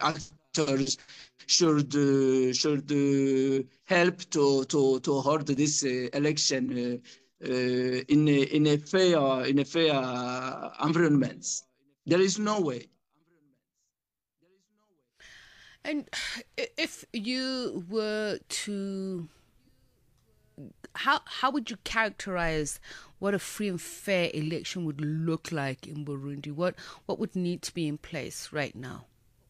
actors should help to hold this election in a fair environment. There is no way. And if you were to, how would you characterize what a free and fair election would look like in Burundi? What would need to be in place right now?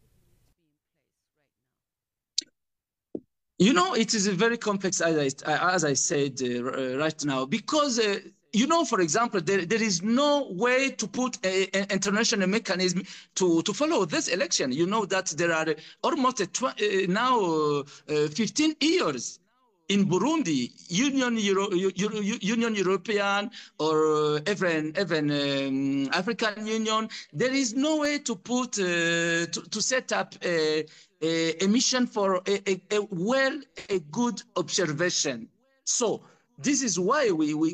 You know, it is a very complex, as I said right now, because for example, there is no way to put an international mechanism to follow this election. You know that there are almost 15 years in Burundi, Union European or even African Union. There is no way to put to set up a mission for a good observation. So this is why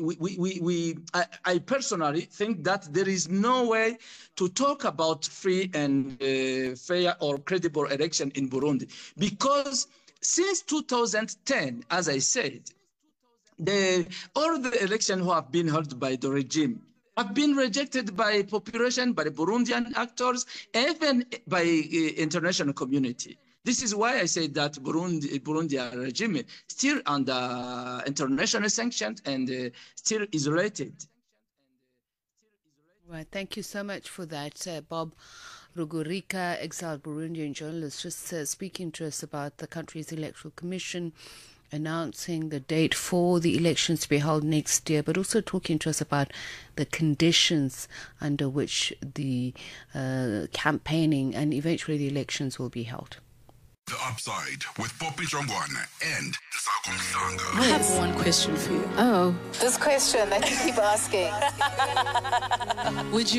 I personally think that there is no way to talk about free and fair or credible election in Burundi, because since 2010, as I said, all the elections who have been held by the regime have been rejected by population, by the Burundian actors, even by international community. This is why I say that Burundian regime still under international sanctions and still isolated. Right. Thank you so much for that, Bob Rugurika, exiled Burundian journalist, just speaking to us about the country's electoral commission announcing the date for the elections to be held next year, but also talking to us about the conditions under which the campaigning and eventually the elections will be held. The Upside with Poppy Jongwana and Sako Mhlanga. I have one question for you. Oh. This question that you keep asking. Would you